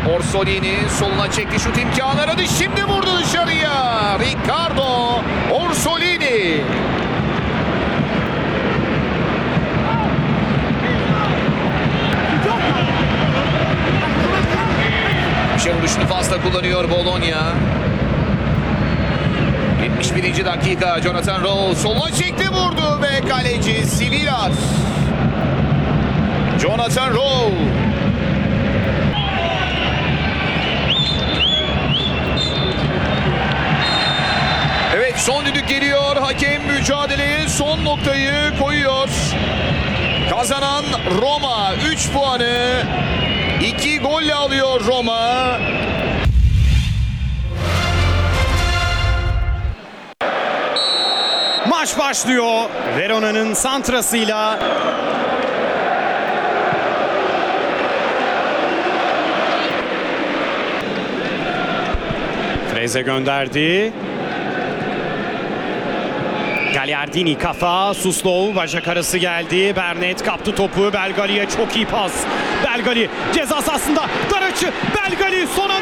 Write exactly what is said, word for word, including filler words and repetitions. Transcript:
Orsolini soluna çekti, şut imkanı aradı. Şimdi vurdu dışarıya. Ricardo Orsolini. Köşe vuruşunu fazla kullanıyor Bologna. yetmiş birinci dakika, Jonathan Rowe soluna çekti, vurdu ve kaleci Sivilar. Jonathan Rowe. Evet, son düdük geliyor. Hakem mücadeleye son noktayı koyuyor. Kazanan Roma üç puanı iki golle alıyor Roma. Maç başlıyor. Verona'nın santrasıyla. Freze gönderdi. Gagliardini kafa. Suslov bacak arası geldi. Bernet kaptı topu. Belgali'ye çok iyi pas. Belgali ceza sahasında. Dar açı. Belgali son anda